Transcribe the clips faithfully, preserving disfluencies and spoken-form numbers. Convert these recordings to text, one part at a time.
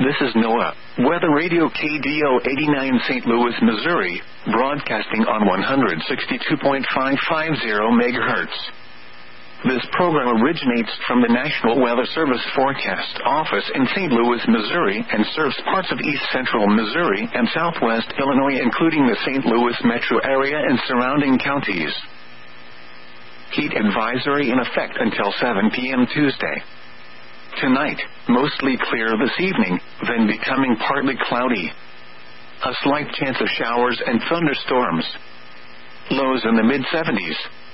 This is NOAA, Weather Radio K D O eighty-nine Saint Louis, Missouri, broadcasting on one sixty-two point five five zero megahertz. This program originates from the National Weather Service Forecast Office in Saint Louis, Missouri, and serves parts of east central Missouri and southwest Illinois, including the Saint Louis metro area and surrounding counties. Heat advisory in effect until seven p.m. Tuesday. Tonight, mostly clear this evening, then becoming partly cloudy. A slight chance of showers and thunderstorms. Lows in the mid seventies.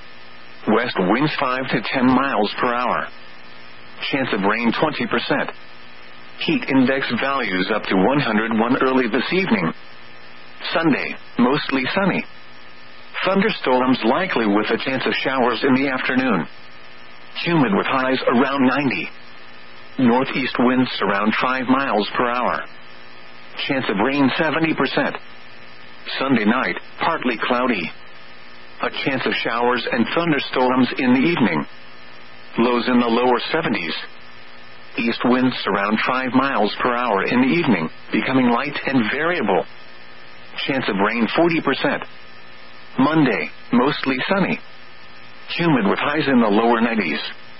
West winds five to ten miles per hour. Chance of rain twenty percent. Heat index values up to one hundred one early this evening. Sunday, mostly sunny. Thunderstorms likely with a chance of showers in the afternoon. Humid with highs around ninety. Northeast winds around five miles per hour. Chance of rain seventy percent. Sunday night, partly cloudy. A chance of showers and thunderstorms in the evening. Lows in the lower seventies. East winds around five miles per hour in the evening, becoming light and variable. Chance of rain forty percent. Monday, mostly sunny. Humid with highs in the lower nineties.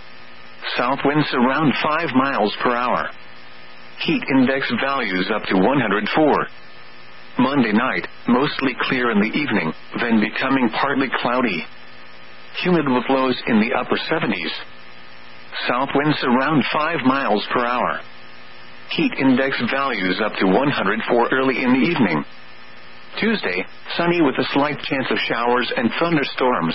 South winds around five miles per hour. Heat index values up to one hundred four. Monday night, mostly clear in the evening, then becoming partly cloudy. Humid with lows in the upper seventies. South winds around five miles per hour. Heat index values up to one hundred four early in the evening. Tuesday, sunny with a slight chance of showers and thunderstorms.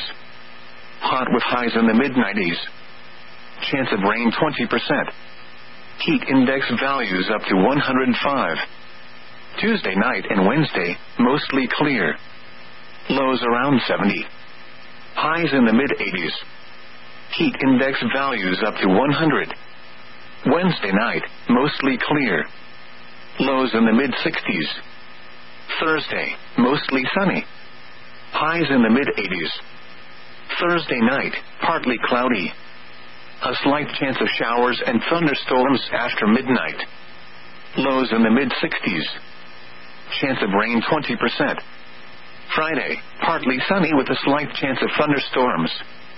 Hot with highs in the mid nineties. Chance of rain twenty percent. Heat index values up to one hundred five. Tuesday night and Wednesday, mostly clear. Lows around seventy. Highs in the mid eighties. Heat index values up to one hundred. Wednesday night, mostly clear. Lows in the mid sixties. Thursday, mostly sunny. Highs in the mid eighties. Thursday night, partly cloudy. A slight chance of showers and thunderstorms after midnight. Lows in the mid sixties. Chance of rain twenty percent. Friday, partly sunny with a slight chance of thunderstorms.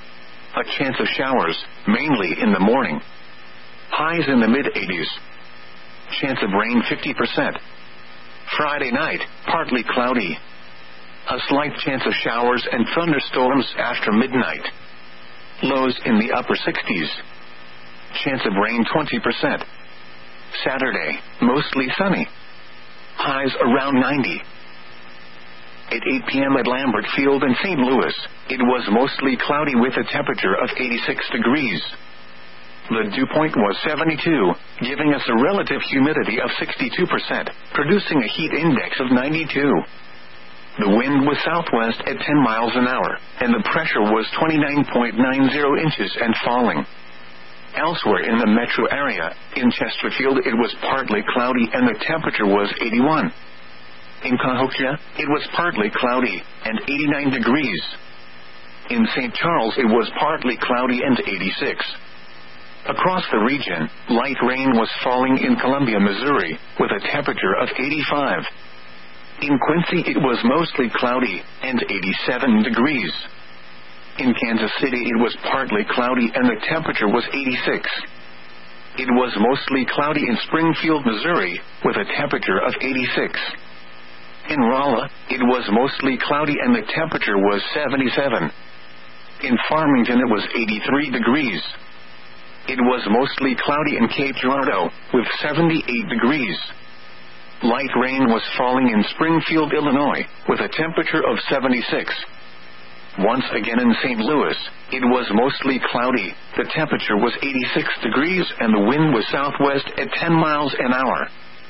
A chance of showers, mainly in the morning. Highs in the mid eighties. Chance of rain fifty percent. Friday night, partly cloudy. A slight chance of showers and thunderstorms after midnight. Lows in the upper sixties. Chance of rain twenty percent. Saturday, mostly sunny. Highs around ninety. At eight p.m. at Lambert Field in Saint Louis, it was mostly cloudy with a temperature of eighty-six degrees. The dew point was seventy-two, giving us a relative humidity of sixty-two percent, producing a heat index of ninety-two. The wind was southwest at ten miles an hour, and the pressure was twenty-nine point nine zero inches and falling. Elsewhere in the metro area, in Chesterfield it was partly cloudy and the temperature was eighty-one. In Cahokia, it was partly cloudy and eighty-nine degrees. In Saint Charles it was partly cloudy and eighty-six. Across the region, light rain was falling in Columbia, Missouri, with a temperature of eighty-five. In Quincy it was mostly cloudy and eighty-seven degrees. In Kansas City it was partly cloudy and the temperature was eighty-six. It was mostly cloudy in Springfield, Missouri, with a temperature of eighty-six. In Rolla, it was mostly cloudy and the temperature was seventy-seven. In Farmington it was eighty-three degrees. It was mostly cloudy in Cape Girardeau, with seventy-eight degrees. Light rain was falling in Springfield, Illinois, with a temperature of seventy-six. Once again in Saint Louis, it was mostly cloudy, the temperature was eighty-six degrees and the wind was southwest at ten miles an hour.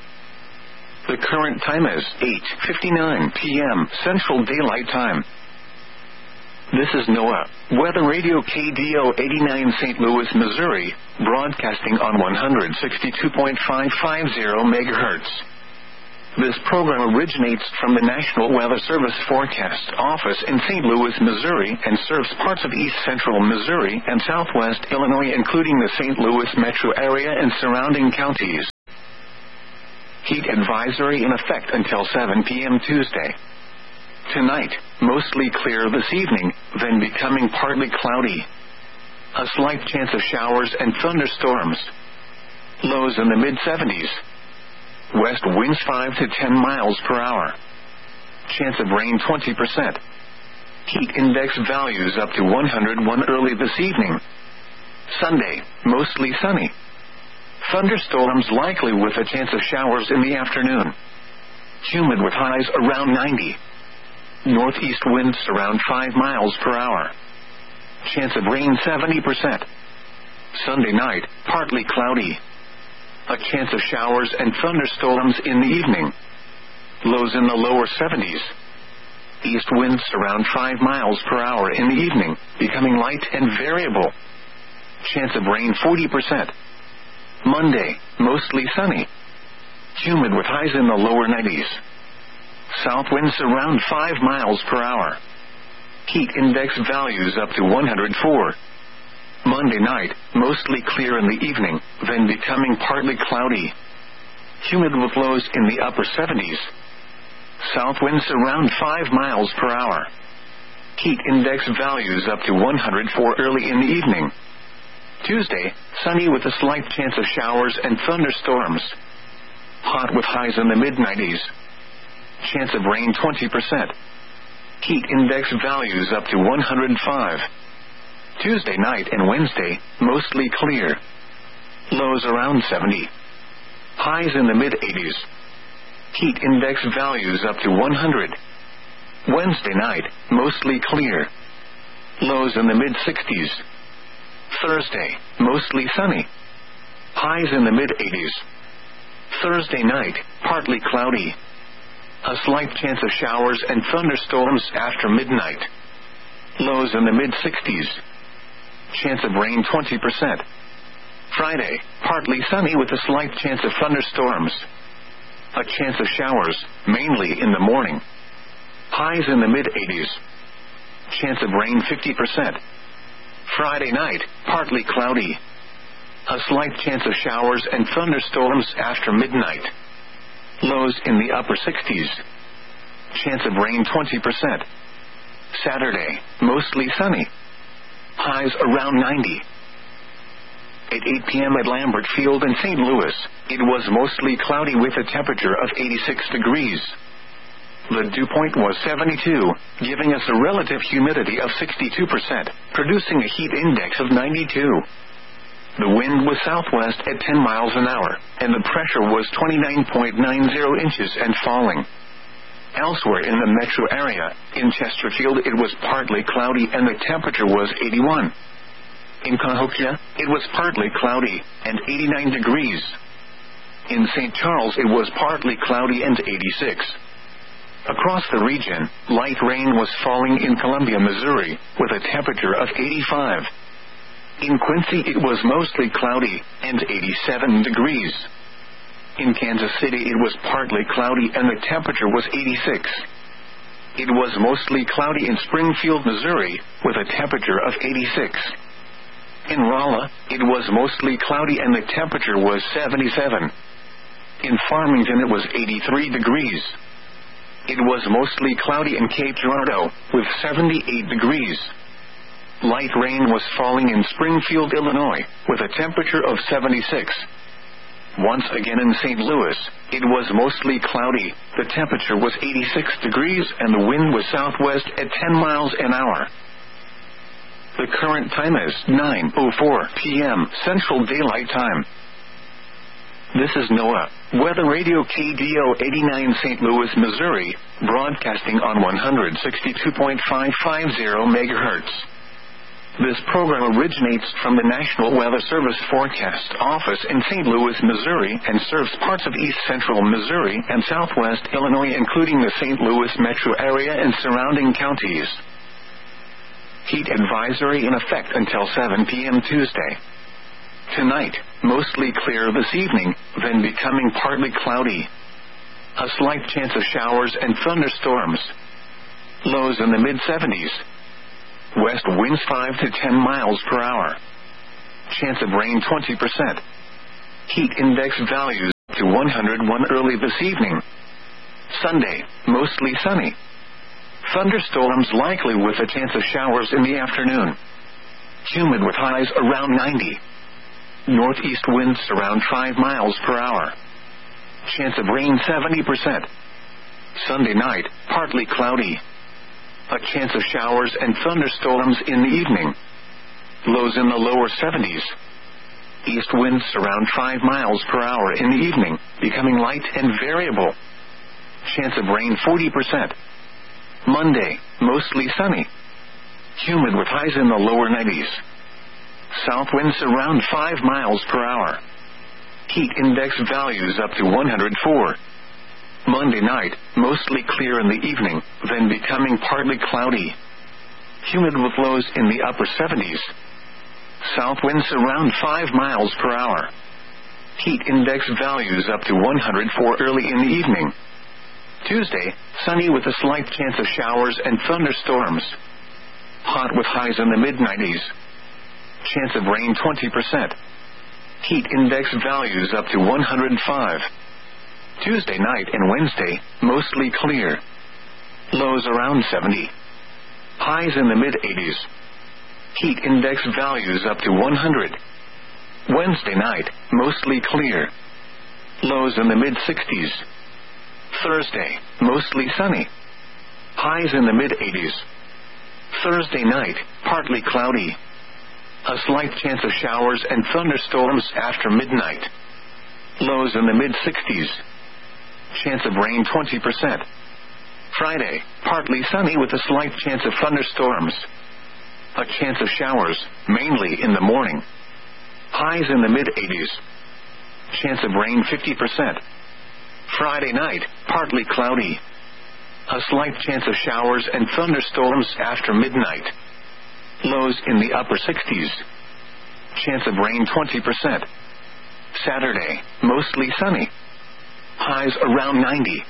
The current time is eight fifty-nine p.m. Central Daylight Time. This is NOAA, Weather Radio K D O eighty-nine Saint Louis, Missouri, broadcasting on one sixty-two point five five zero megahertz. This program originates from the National Weather Service Forecast Office in Saint Louis, Missouri, and serves parts of east central Missouri and southwest Illinois, including the Saint Louis metro area and surrounding counties. Heat advisory in effect until seven p.m. Tuesday. Tonight, mostly clear this evening, then becoming partly cloudy. A slight chance of showers and thunderstorms. Lows in the mid seventies. West winds five to ten miles per hour. Chance of rain twenty percent. Heat index values up to one hundred one early this evening. Sunday, mostly sunny. Thunderstorms likely with a chance of showers in the afternoon. Humid with highs around ninety. Northeast winds around five miles per hour. Chance of rain seventy percent. Sunday night, partly cloudy. A chance of showers and thunderstorms in the evening. Lows in the lower seventies. East winds around five miles per hour in the evening, becoming light and variable. Chance of rain forty percent. Monday, mostly sunny. Humid with highs in the lower nineties. South winds around five miles per hour. Heat index values up to one hundred four. Monday night, mostly clear in the evening, then becoming partly cloudy. Humid with lows in the upper seventies. South winds around five miles per hour. Heat index values up to one hundred four early in the evening. Tuesday, sunny with a slight chance of showers and thunderstorms. Hot with highs in the mid nineties. Chance of rain twenty percent. Heat index values up to one hundred five. Tuesday night and Wednesday, mostly clear. Lows around seventy. Highs in the mid eighties. Heat index values up to one hundred. Wednesday night, mostly clear. Lows in the mid sixties. Thursday, mostly sunny. Highs in the mid eighties. Thursday night, partly cloudy. A slight chance of showers and thunderstorms after midnight. Lows in the mid sixties. Chance of rain twenty percent. Friday, partly sunny with a slight chance of thunderstorms. A chance of showers, mainly in the morning. Highs in the mid eighties. Chance of rain fifty percent. Friday night, partly cloudy. A slight chance of showers and thunderstorms after midnight. Lows in the upper sixties. Chance of rain twenty percent. Saturday, mostly sunny. Highs around ninety. At eight p.m. at Lambert Field in Saint Louis, it was mostly cloudy with a temperature of eighty-six degrees. The dew point was seventy-two, giving us a relative humidity of sixty-two percent, producing a heat index of ninety-two. The wind was southwest at ten miles an hour, and the pressure was twenty-nine point nine zero inches and falling. Elsewhere in the metro area, in Chesterfield it was partly cloudy and the temperature was eighty-one. In Cahokia, it was partly cloudy and eighty-nine degrees. In Saint Charles it was partly cloudy and eighty-six. Across the region, light rain was falling in Columbia, Missouri, with a temperature of eighty-five. In Quincy it was mostly cloudy and eighty-seven degrees. In Kansas City it was partly cloudy and the temperature was eighty-six. It was mostly cloudy in Springfield, Missouri, with a temperature of eighty-six. In Rolla, it was mostly cloudy and the temperature was seventy-seven. In Farmington it was eighty-three degrees. It was mostly cloudy in Cape Girardeau, with seventy-eight degrees. Light rain was falling in Springfield, Illinois, with a temperature of seventy-six. Once again in Saint Louis, it was mostly cloudy, the temperature was eighty-six degrees and the wind was southwest at ten miles an hour. The current time is nine oh four p.m. Central Daylight Time. This is NOAA, Weather Radio K D O eighty-nine Saint Louis, Missouri, broadcasting on one sixty-two point five five zero megahertz. This program originates from the National Weather Service Forecast Office in Saint Louis, Missouri, and serves parts of east central Missouri and southwest Illinois, including the Saint Louis metro area and surrounding counties. Heat advisory in effect until seven p.m. Tuesday. Tonight, mostly clear this evening, then becoming partly cloudy. A slight chance of showers and thunderstorms. Lows in the mid seventies. West winds five to ten miles per hour. Chance of rain twenty percent. Heat index values to to one hundred one early this evening. Sunday, mostly sunny. Thunderstorms likely with a chance of showers in the afternoon. Humid with highs around ninety. Northeast winds around five miles per hour. Chance of rain seventy percent. Sunday night, partly cloudy. A chance of showers and thunderstorms in the evening. Lows in the lower seventies. East winds around five miles per hour in the evening, becoming light and variable. Chance of rain forty percent. Monday, mostly sunny. Humid with highs in the lower nineties. South winds around five miles per hour. Heat index values up to one hundred four. Monday night, mostly clear in the evening, then becoming partly cloudy. Humid with lows in the upper seventies. South winds around five miles per hour. Heat index values up to one hundred four early in the evening. Tuesday, sunny with a slight chance of showers and thunderstorms. Hot with highs in the mid nineties. Chance of rain twenty percent. Heat index values up to one hundred five. Tuesday night and Wednesday, mostly clear. Lows around seventy. Highs in the mid eighties. Heat index values up to one hundred. Wednesday night, mostly clear. Lows in the mid sixties. Thursday, mostly sunny. Highs in the mid eighties. Thursday night, partly cloudy. A slight chance of showers and thunderstorms after midnight. Lows in the mid sixties. Chance of rain twenty percent. Friday, partly sunny with a slight chance of thunderstorms. A chance of showers, mainly in the morning. Highs in the mid eighties. Chance of rain fifty percent. Friday night, partly cloudy. A slight chance of showers and thunderstorms after midnight. Lows in the upper sixties. Chance of rain twenty percent. Saturday, mostly sunny. Highs around ninety.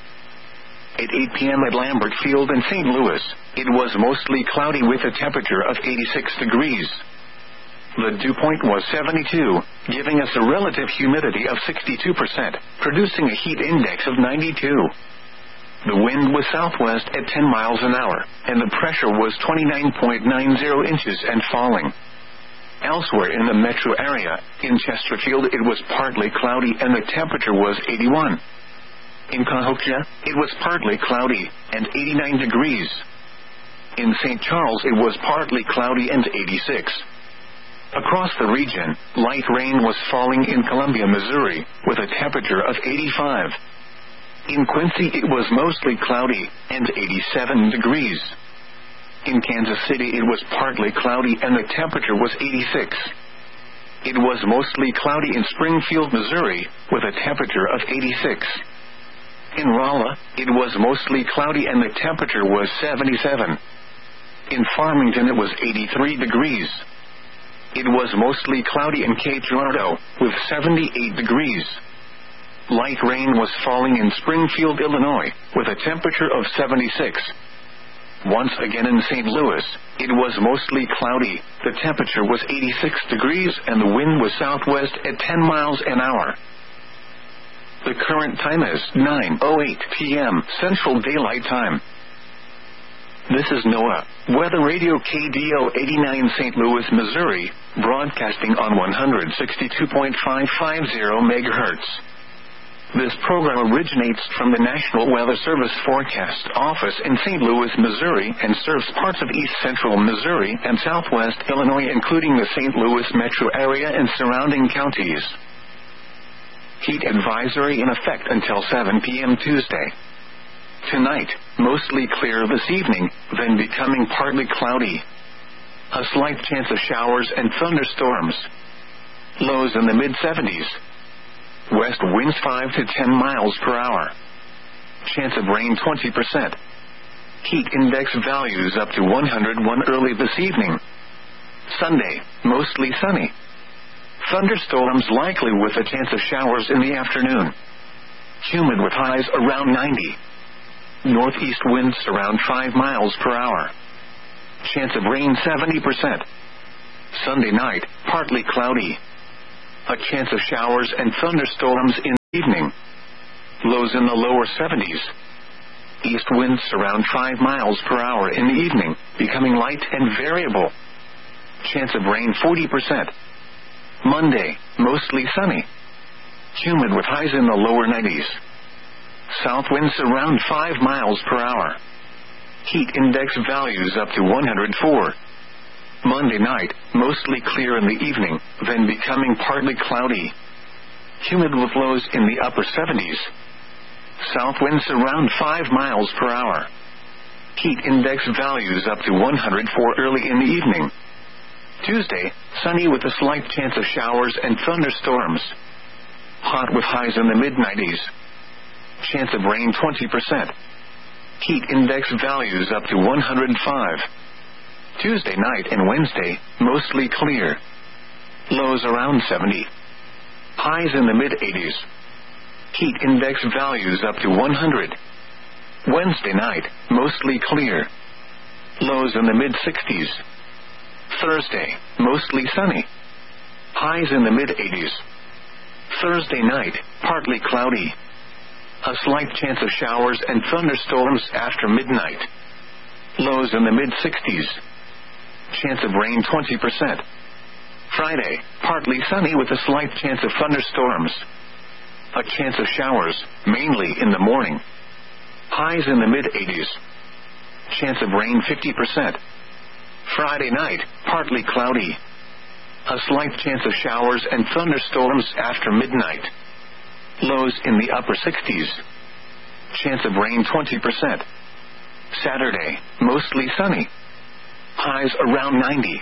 At eight p.m. at Lambert Field in Saint Louis, it was mostly cloudy with a temperature of eighty-six degrees. The dew point was seventy-two, giving us a relative humidity of sixty-two percent, producing a heat index of ninety-two. The wind was southwest at ten miles an hour, and the pressure was twenty-nine point nine zero inches and falling. Elsewhere in the metro area, in Chesterfield it was partly cloudy and the temperature was eighty-one. In Cahokia, it was partly cloudy and eighty-nine degrees. In Saint Charles it was partly cloudy and eighty-six. Across the region, light rain was falling in Columbia, Missouri, with a temperature of eighty-five. In Quincy it was mostly cloudy and eighty-seven degrees. In Kansas City it was partly cloudy and the temperature was eighty-six. It was mostly cloudy in Springfield, Missouri, with a temperature of eighty-six. In Rolla, it was mostly cloudy and the temperature was seventy-seven. In Farmington it was eighty-three degrees. It was mostly cloudy in Cape Girardeau, with seventy-eight degrees. Light rain was falling in Springfield, Illinois, with a temperature of seventy-six. Once again in Saint Louis, it was mostly cloudy, the temperature was eighty-six degrees and the wind was southwest at ten miles an hour. The current time is nine oh eight p.m. Central Daylight Time. This is NOAA, Weather Radio K D O eighty-nine Saint Louis, Missouri, broadcasting on one sixty-two point five five zero megahertz. This program originates from the National Weather Service Forecast Office in Saint Louis, Missouri, and serves parts of east central Missouri and southwest Illinois, including the Saint Louis metro area and surrounding counties. Heat advisory in effect until seven p.m. Tuesday. Tonight, mostly clear this evening, then becoming partly cloudy. A slight chance of showers and thunderstorms. Lows in the mid seventies. West winds five to ten miles per hour. Chance of rain twenty percent. Heat index values up to one hundred one early this evening. Sunday, mostly sunny. Thunderstorms likely with a chance of showers in the afternoon. Humid with highs around ninety. Northeast winds around five miles per hour. Chance of rain seventy percent. Sunday night, partly cloudy. A chance of showers and thunderstorms in evening. Lows in the lower seventies. East winds around five miles per hour in the evening, becoming light and variable. Chance of rain forty percent. Monday, mostly sunny. Humid with highs in the lower nineties. South winds around five miles per hour. Heat index values up to one hundred four. Monday night, mostly clear in the evening, then becoming partly cloudy. Humid with lows in the upper seventies. South winds around five miles per hour. Heat index values up to one hundred four early in the evening. Tuesday, sunny with a slight chance of showers and thunderstorms. Hot with highs in the mid nineties. Chance of rain twenty percent. Heat index values up to one hundred five. Tuesday night and Wednesday, mostly clear. Lows around seventy. Highs in the mid eighties. Heat index values up to one hundred. Wednesday night, mostly clear. Lows in the mid sixties. Thursday, mostly sunny. Highs in the mid eighties. Thursday night, partly cloudy. A slight chance of showers and thunderstorms after midnight. Lows in the mid sixties. Chance of rain twenty percent. Friday, partly sunny with a slight chance of thunderstorms. A chance of showers, mainly in the morning. Highs in the mid eighties. Chance of rain fifty percent. Friday night, partly cloudy. A slight chance of showers and thunderstorms after midnight. Lows in the upper sixties. Chance of rain twenty percent. Saturday, mostly sunny. Highs around ninety.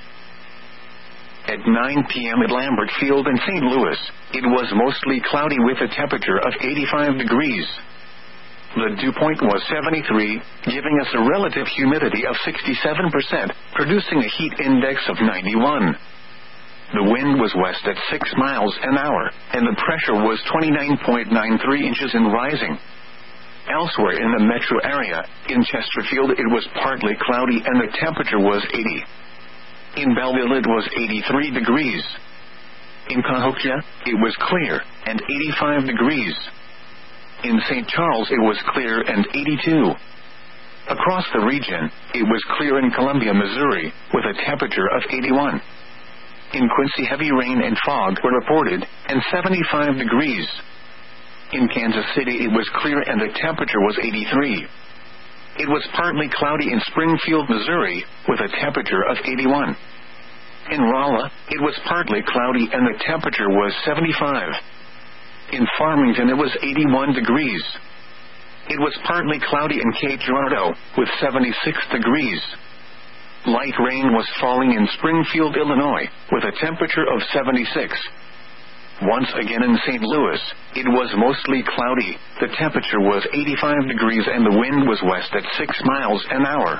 At nine p.m. at Lambert Field in Saint Louis, it was mostly cloudy with a temperature of eighty-five degrees. The dew point was seventy-three, giving us a relative humidity of sixty-seven percent, producing a heat index of ninety-one. The wind was west at six miles an hour, and the pressure was twenty-nine point nine three inches and rising. Elsewhere in the metro area, in Chesterfield it was partly cloudy and the temperature was eighty. In Belleville it was eighty-three degrees. In Cahokia, it was clear, and eighty-five degrees. In Saint Charles it was clear and eighty-two. Across the region, it was clear in Columbia, Missouri, with a temperature of eighty-one. In Quincy heavy rain and fog were reported, and seventy-five degrees. In Kansas City it was clear and the temperature was eighty-three. It was partly cloudy in Springfield, Missouri, with a temperature of eighty-one. In Rolla, it was partly cloudy and the temperature was seventy-five. In Farmington it was eighty-one degrees. It was partly cloudy in Cape Girardeau, with seventy-six degrees. Light rain was falling in Springfield, Illinois, with a temperature of seventy-six. Once again in Saint Louis, it was mostly cloudy, the temperature was eighty-five degrees and the wind was west at six miles an hour.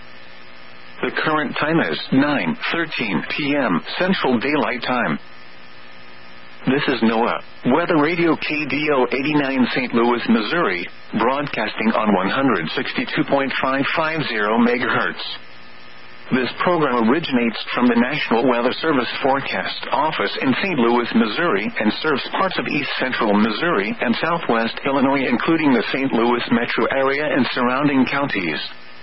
The current time is nine thirteen p.m. Central Daylight Time. This is NOAA, Weather Radio K D O eighty-nine Saint Louis, Missouri, broadcasting on one sixty-two point five five zero megahertz. This program originates from the National Weather Service Forecast Office in Saint Louis, Missouri, and serves parts of east central Missouri and southwest Illinois, including the Saint Louis metro area and surrounding counties.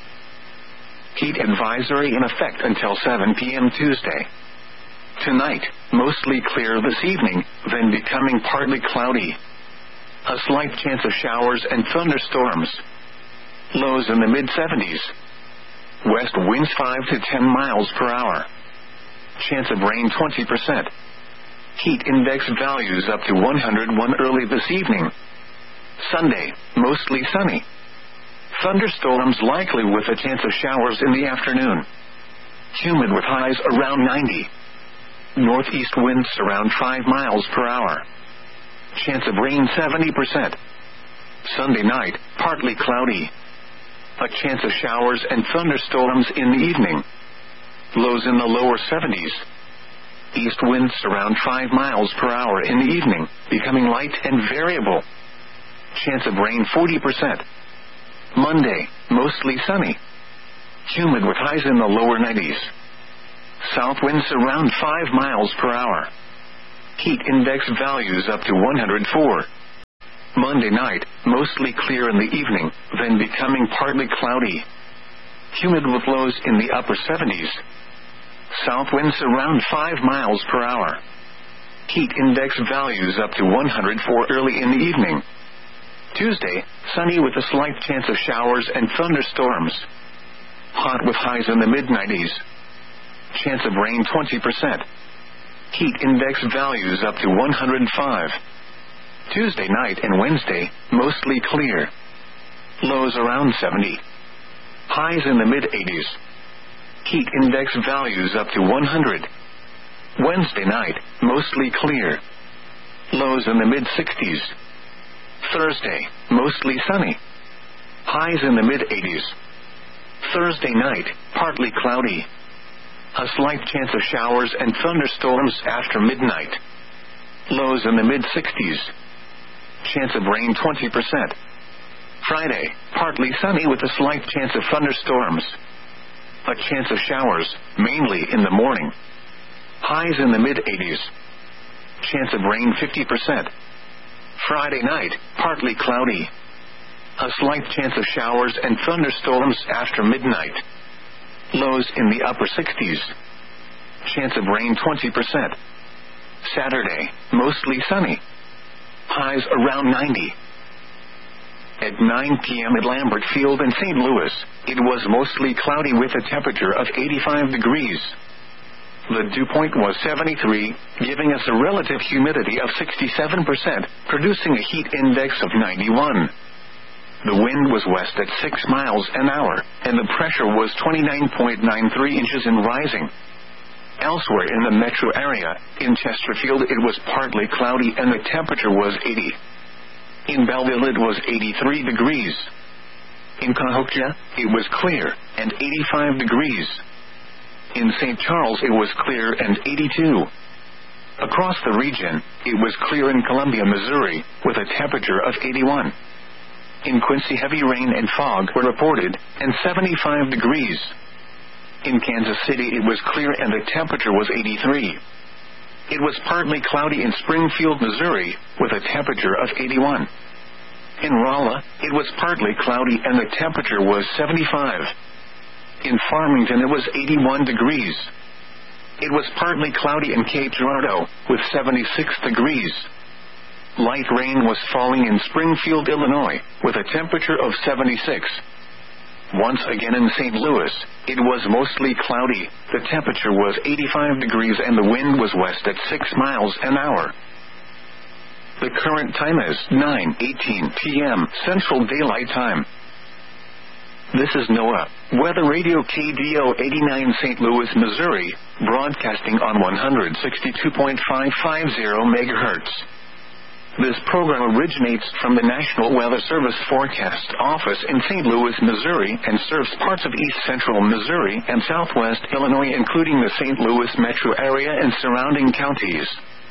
Heat advisory in effect until seven p.m. Tuesday. Tonight, mostly clear this evening, then becoming partly cloudy. A slight chance of showers and thunderstorms. Lows in the mid seventies. West winds five to ten miles per hour. Chance of rain twenty percent. Heat index values up to one hundred one early this evening. Sunday, mostly sunny. Thunderstorms likely with a chance of showers in the afternoon. Humid with highs around ninety. Northeast winds around five miles per hour. Chance of rain seventy percent. Sunday night, partly cloudy. A chance of showers and thunderstorms in the evening. Lows in the lower seventies. East winds around five miles per hour in the evening, becoming light and variable. Chance of rain forty percent. Monday, mostly sunny. Humid with highs in the lower nineties. South winds around five miles per hour. Heat index values up to one hundred four. Monday night, mostly clear in the evening, then becoming partly cloudy. Humid with lows in the upper seventies. South winds around five miles per hour. Heat index values up to one hundred four early in the evening. Tuesday, sunny with a slight chance of showers and thunderstorms. Hot with highs in the mid nineties. Chance of rain twenty percent. Heat index values up to one hundred five. Tuesday night and Wednesday, mostly clear. Lows around seventy. Highs in the mid eighties. Heat index values up to one hundred. Wednesday night, mostly clear. Lows in the mid sixties. Thursday, mostly sunny. Highs in the mid eighties. Thursday night, partly cloudy. A slight chance of showers and thunderstorms after midnight. Lows in the mid sixties. Chance of rain twenty percent. Friday, partly sunny with a slight chance of thunderstorms. A chance of showers, mainly in the morning. Highs in the mid eighties. Chance of rain fifty percent. Friday night, partly cloudy. A slight chance of showers and thunderstorms after midnight. Lows in the upper sixties. Chance of rain twenty percent. Saturday, mostly sunny. Highs around ninety. At nine p.m. at Lambert Field in Saint Louis, it was mostly cloudy with a temperature of eighty-five degrees. The dew point was seventy-three, giving us a relative humidity of sixty-seven percent, producing a heat index of ninety-one. The wind was west at six miles an hour, and the pressure was twenty-nine point nine three inches and rising. Elsewhere in the metro area, in Chesterfield it was partly cloudy and the temperature was eighty. In Belleville it was eighty-three degrees. In Cahokia, it was clear, and eighty-five degrees. In Saint Charles it was clear and eighty-two. Across the region, it was clear in Columbia, Missouri, with a temperature of eighty-one. In Quincy heavy rain and fog were reported, and seventy-five degrees. In Kansas City it was clear and the temperature was eighty-three. It was partly cloudy in Springfield, Missouri, with a temperature of eighty-one. In Rolla, it was partly cloudy and the temperature was seventy-five. In Farmington it was eighty-one degrees. It was partly cloudy in Cape Girardeau, with seventy-six degrees. Light rain was falling in Springfield, Illinois, with a temperature of seventy-six. Once again in Saint Louis, it was mostly cloudy, the temperature was eighty-five degrees and the wind was west at six miles an hour. The current time is nine eighteen p.m. Central Daylight Time. This is NOAA, Weather Radio K D O eighty-nine Saint Louis, Missouri, broadcasting on one sixty-two point five five zero megahertz. This program originates from the National Weather Service Forecast Office in Saint Louis, Missouri, and serves parts of east central Missouri and southwest Illinois, including the Saint Louis metro area and surrounding counties.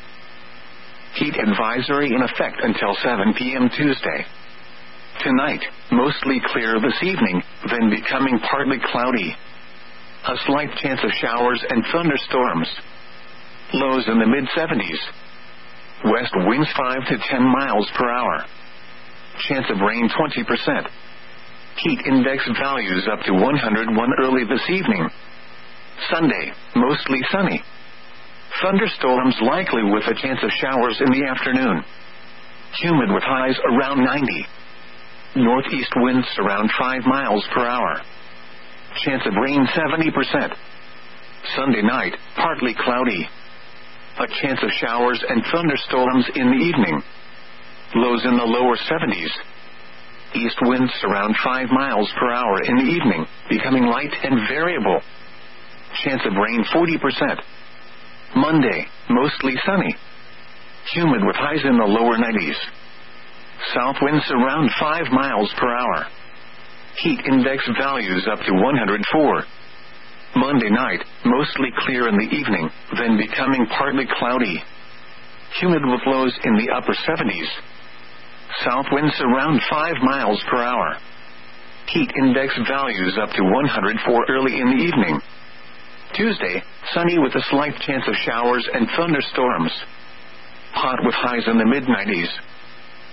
Heat advisory in effect until seven p.m. Tuesday. Tonight, mostly clear this evening, then becoming partly cloudy. A slight chance of showers and thunderstorms. Lows in the mid seventies. West winds five to ten miles per hour. Chance of rain twenty percent. Heat index values up to one hundred one early this evening. Sunday, mostly sunny. Thunderstorms likely with a chance of showers in the afternoon. Humid with highs around ninety. Northeast winds around five miles per hour. Chance of rain seventy percent. Sunday night, partly cloudy. A chance of showers and thunderstorms in the evening. Lows in the lower seventies. East winds around five miles per hour in the evening, becoming light and variable. Chance of rain forty percent. Monday, mostly sunny. Humid with highs in the lower nineties. South winds around five miles per hour. Heat index values up to one hundred four. Monday night, mostly clear in the evening, then becoming partly cloudy. Humid with lows in the upper seventies. South winds around five miles per hour. Heat index values up to one hundred four early in the evening. Tuesday, sunny with a slight chance of showers and thunderstorms. Hot with highs in the mid nineties.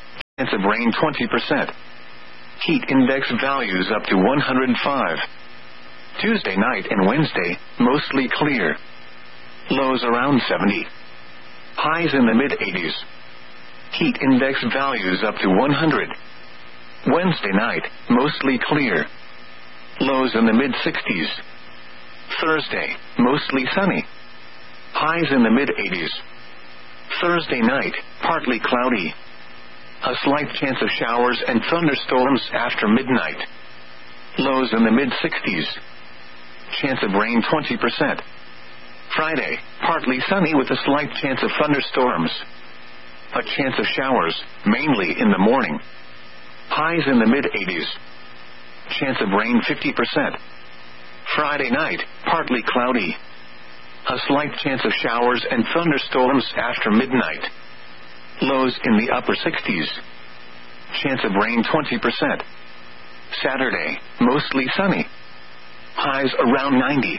Chance of rain twenty percent. Heat index values up to one hundred five. Tuesday night and Wednesday, mostly clear. Lows around seventy. Highs in the mid eighties. Heat index values up to one hundred. Wednesday night, mostly clear. Lows in the mid sixties. Thursday, mostly sunny. Highs in the mid eighties. Thursday night, partly cloudy. A slight chance of showers and thunderstorms after midnight. Lows in the mid sixties. Chance of rain twenty percent. Friday, partly sunny with a slight chance of thunderstorms. A chance of showers, mainly in the morning. Highs in the mid eighties. Chance of rain fifty percent. Friday night, partly cloudy. A slight chance of showers and thunderstorms after midnight. Lows in the upper sixties. Chance of rain twenty percent. Saturday, mostly sunny. Highs around ninety.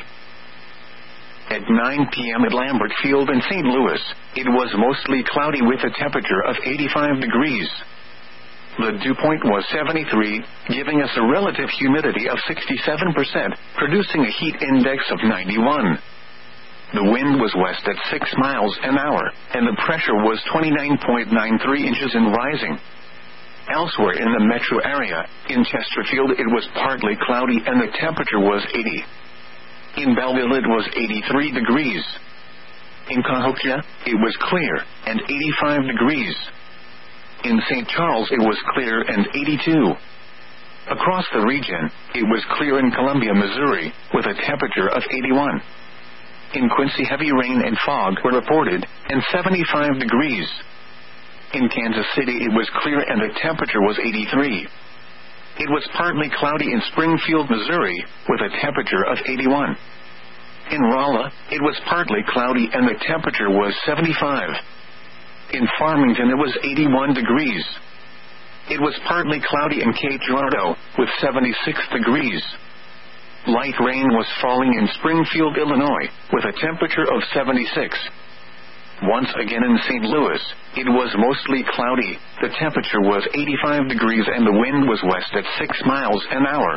At nine p.m. at Lambert Field in Saint Louis, it was mostly cloudy with a temperature of eighty-five degrees. The dew point was seventy-three, giving us a relative humidity of sixty-seven percent, producing a heat index of ninety-one. The wind was west at six miles an hour, and the pressure was twenty-nine point nine three inches and rising. Elsewhere in the metro area, in Chesterfield it was partly cloudy and the temperature was eighty. In Belleville it was eighty-three degrees. In Cahokia, it was clear, and eighty-five degrees. In Saint Charles it was clear and eighty-two. Across the region, it was clear in Columbia, Missouri, with a temperature of eighty-one. In Quincy heavy rain and fog were reported, and seventy-five degrees. In Kansas City it was clear and the temperature was eighty-three. It was partly cloudy in Springfield, Missouri, with a temperature of eighty-one. In Rolla, it was partly cloudy and the temperature was seventy-five. In Farmington it was eighty-one degrees. It was partly cloudy in Cape Girardeau, with seventy-six degrees. Light rain was falling in Springfield, Illinois, with a temperature of seventy-six. Once again in Saint Louis, it was mostly cloudy, the temperature was eighty-five degrees and the wind was west at six miles an hour.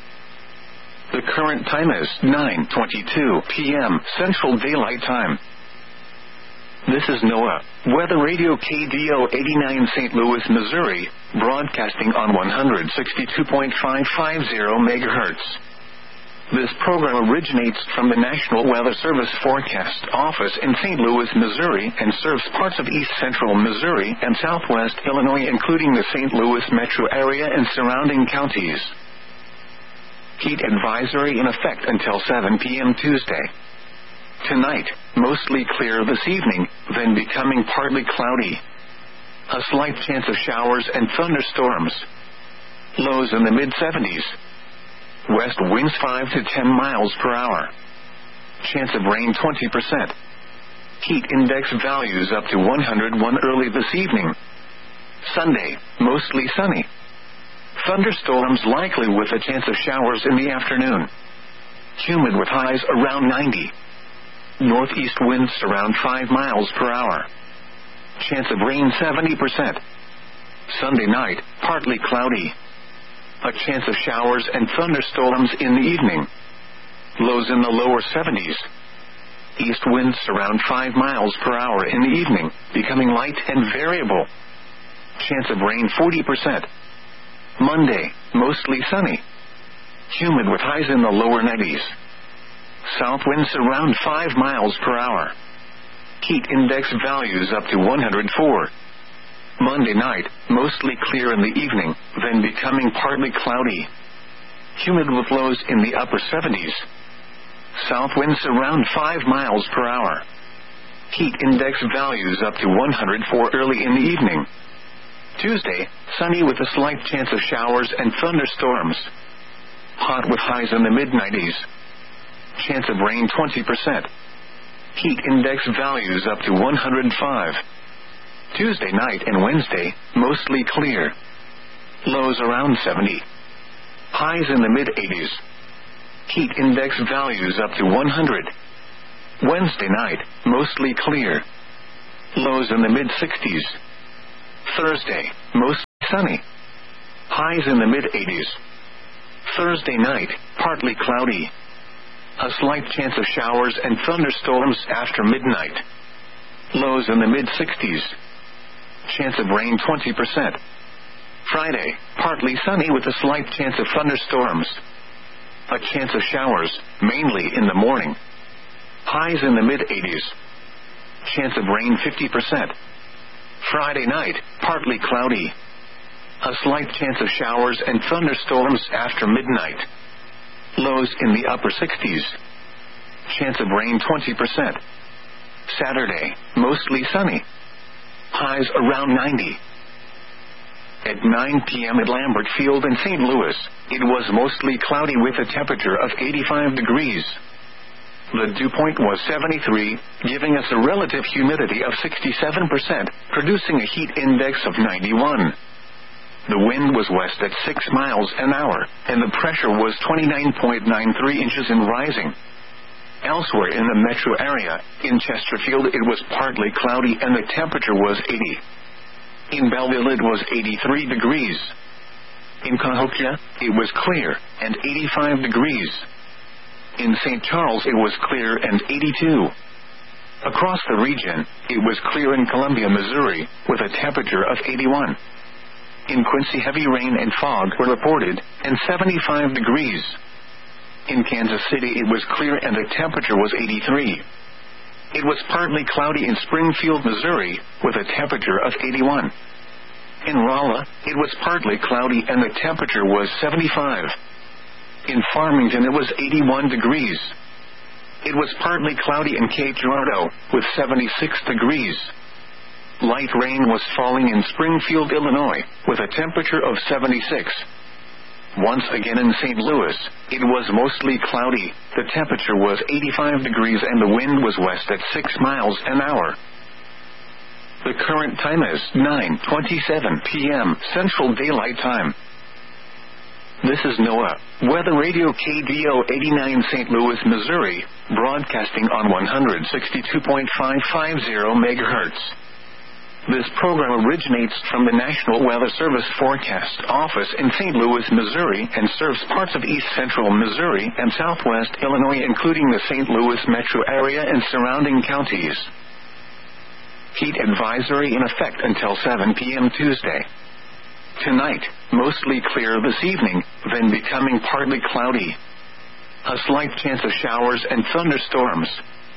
The current time is nine twenty-two p.m. Central Daylight Time. This is NOAA, Weather Radio K D O eighty-nine Saint Louis, Missouri, broadcasting on one sixty-two point five five zero megahertz. This program originates from the National Weather Service Forecast Office in Saint Louis, Missouri, and serves parts of east central Missouri and southwest Illinois, including the Saint Louis metro area and surrounding counties. Heat advisory in effect until seven p.m. Tuesday. Tonight, mostly clear this evening, then becoming partly cloudy. A slight chance of showers and thunderstorms. Lows in the mid seventies. West winds five to ten miles per hour. Chance of rain twenty percent. Heat index values up to one hundred one early this evening. Sunday, mostly sunny. Thunderstorms likely with a chance of showers in the afternoon. Humid with highs around ninety. Northeast winds around five miles per hour. Chance of rain seventy percent. Sunday night, partly cloudy. A chance of showers and thunderstorms in the evening. Lows in the lower seventies. East winds around five miles per hour in the evening, becoming light and variable. Chance of rain forty percent. Monday, mostly sunny. Humid with highs in the lower nineties. South winds around five miles per hour. Heat index values up to one hundred four. Monday night, mostly clear in the evening, then becoming partly cloudy. Humid with lows in the upper seventies. South winds around five miles per hour. Heat index values up to one hundred four early in the evening. Tuesday, sunny with a slight chance of showers and thunderstorms. Hot with highs in the mid nineties. Chance of rain twenty percent. Heat index values up to one hundred five. Tuesday night and Wednesday, mostly clear. Lows around seventy. Highs in the mid eighties. Heat index values up to one hundred. Wednesday night, mostly clear. Lows in the mid sixties. Thursday, mostly sunny. Highs in the mid eighties. Thursday night, partly cloudy. A slight chance of showers and thunderstorms after midnight. Lows in the mid sixties. Chance of rain twenty percent. Friday, partly sunny with a slight chance of thunderstorms. A chance of showers, mainly in the morning. Highs in the mid eighties. Chance of rain fifty percent. Friday night, partly cloudy. A slight chance of showers and thunderstorms after midnight. Lows in the upper sixties. Chance of rain twenty percent. Saturday, mostly sunny. Highs around ninety. At nine p.m. at Lambert Field in Saint Louis, it was mostly cloudy with a temperature of eighty-five degrees. The dew point was seventy-three, giving us a relative humidity of sixty-seven percent, producing a heat index of ninety-one. The wind was west at six miles an hour, and the pressure was twenty-nine point nine three inches and rising. Elsewhere in the metro area, in Chesterfield it was partly cloudy and the temperature was eighty. In Belleville it was eighty-three degrees. In Cahokia, it was clear, and eighty-five degrees. In Saint Charles it was clear and eighty-two. Across the region, it was clear in Columbia, Missouri, with a temperature of eighty-one. In Quincy heavy rain and fog were reported, and seventy-five degrees. In Kansas City it was clear and the temperature was eighty-three. It was partly cloudy in Springfield, Missouri, with a temperature of eighty-one. In Rolla, it was partly cloudy and the temperature was seventy-five. In Farmington it was eighty-one degrees. It was partly cloudy in Cape Girardeau, with seventy-six degrees. Light rain was falling in Springfield, Illinois, with a temperature of seventy-six. Once again in Saint Louis, it was mostly cloudy, the temperature was eighty-five degrees and the wind was west at six miles an hour. The current time is nine twenty-seven p.m. Central Daylight Time. This is NOAA, Weather Radio K D O eighty-nine Saint Louis, Missouri, broadcasting on one sixty-two point five five zero megahertz. This program originates from the National Weather Service Forecast Office in Saint Louis, Missouri, and serves parts of east central Missouri and southwest Illinois, including the Saint Louis metro area and surrounding counties. Heat advisory in effect until seven p.m. Tuesday. Tonight, mostly clear this evening, then becoming partly cloudy. A slight chance of showers and thunderstorms.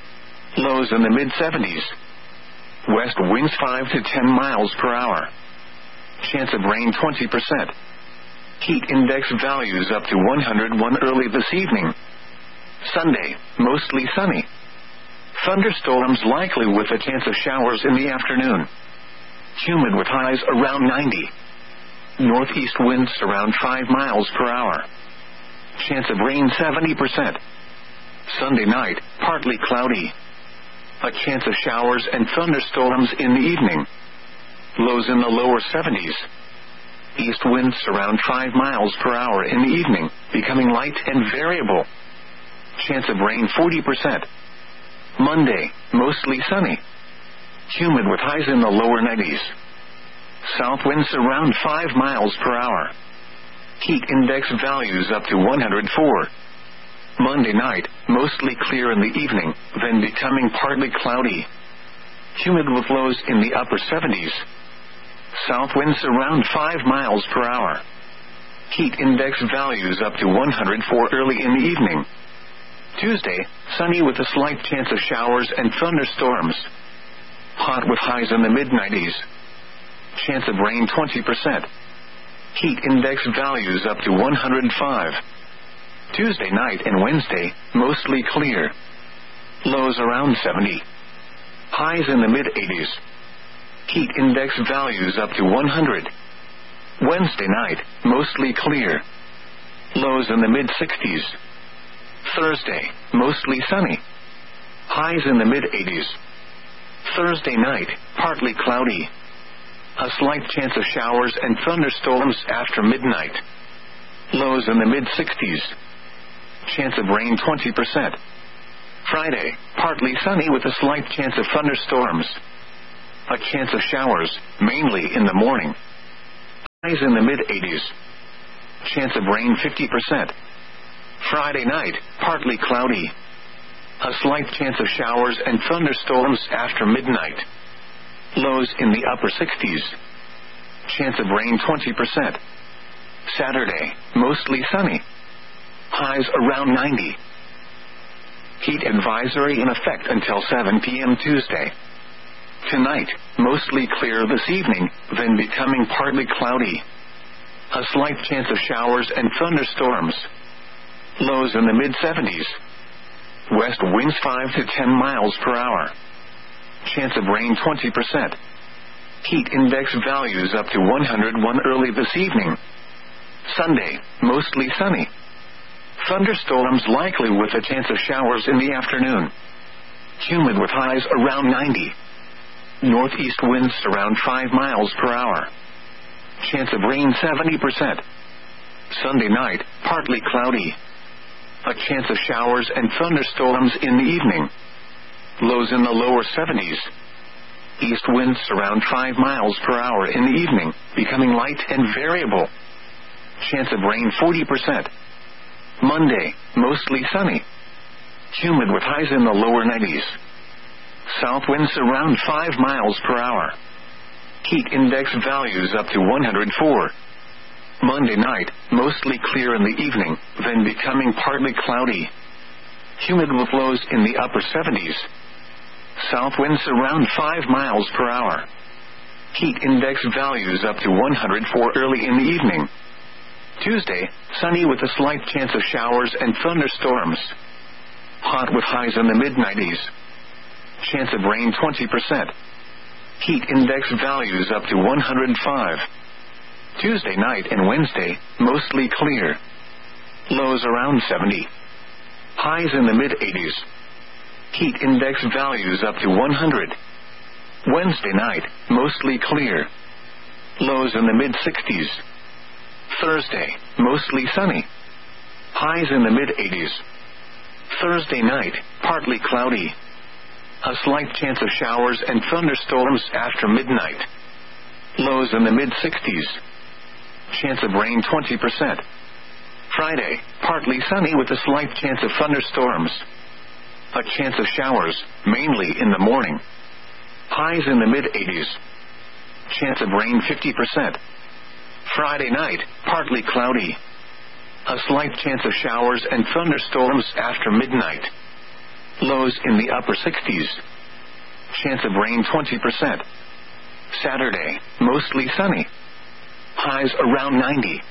Lows in the mid seventies. West winds five to ten miles per hour. Chance of rain twenty percent. Heat index values up to one hundred one early this evening. Sunday, mostly sunny. Thunderstorms likely with a chance of showers in the afternoon. Humid with highs around ninety. Northeast winds around five miles per hour. Chance of rain seventy percent. Sunday night, partly cloudy. A chance of showers and thunderstorms in the evening. Lows in the lower seventies. East winds around five miles per hour in the evening, becoming light and variable. Chance of rain forty percent. Monday, mostly sunny. Humid with highs in the lower nineties. South winds around five miles per hour. Heat index values up to one hundred four. Monday night, mostly clear in the evening, then becoming partly cloudy. Humid with lows in the upper seventies. South winds around five miles per hour. Heat index values up to one hundred four early in the evening. Tuesday, sunny with a slight chance of showers and thunderstorms. Hot with highs in the mid nineties. Chance of rain twenty percent. Heat index values up to one hundred five. Tuesday night and Wednesday, mostly clear. Lows around seventy. Highs in the mid eighties. Heat index values up to one hundred. Wednesday night, mostly clear. Lows in the mid sixties. Thursday, mostly sunny. Highs in the mid eighties. Thursday night, partly cloudy. A slight chance of showers and thunderstorms after midnight. Lows in the mid sixties. Chance of rain twenty percent. Friday, partly sunny with a slight chance of thunderstorms. A chance of showers, mainly in the morning. Highs in the mid eighties. Chance of rain fifty percent. Friday night, partly cloudy. A slight chance of showers and thunderstorms after midnight. Lows in the upper sixties. Chance of rain twenty percent. Saturday, mostly sunny. Highs around ninety. Heat advisory in effect until seven p.m. Tuesday. Tonight, mostly clear this evening, then becoming partly cloudy. A slight chance of showers and thunderstorms. Lows in the mid seventies. West winds five to ten miles per hour. Chance of rain twenty percent. Heat index values up to one hundred one early this evening. Sunday, mostly sunny. Thunderstorms likely with a chance of showers in the afternoon. Humid with highs around ninety. Northeast winds around five miles per hour. Chance of rain seventy percent. Sunday night, partly cloudy. A chance of showers and thunderstorms in the evening. Lows in the lower seventies. East winds around five miles per hour in the evening, becoming light and variable. Chance of rain forty percent. Monday, mostly sunny. Humid with highs in the lower nineties. South winds around five miles per hour. Heat index values up to one hundred four. Monday night, mostly clear in the evening, then becoming partly cloudy. Humid with lows in the upper seventies. South winds around five miles per hour. Heat index values up to one hundred four early in the evening. Tuesday, sunny with a slight chance of showers and thunderstorms. Hot with highs in the mid nineties. Chance of rain twenty percent. Heat index values up to one hundred five. Tuesday night and Wednesday, mostly clear. Lows around seventy. Highs in the mid eighties. Heat index values up to one hundred. Wednesday night, mostly clear. Lows in the mid sixties. Thursday, mostly sunny. Highs in the mid eighties. Thursday night, partly cloudy. A slight chance of showers and thunderstorms after midnight. Lows in the mid sixties. Chance of rain twenty percent. Friday, partly sunny with a slight chance of thunderstorms. A chance of showers, mainly in the morning. Highs in the mid eighties. Chance of rain fifty percent. Friday night, partly cloudy. A slight chance of showers and thunderstorms after midnight. Lows in the upper sixties. Chance of rain twenty percent. Saturday, mostly sunny. Highs around ninety.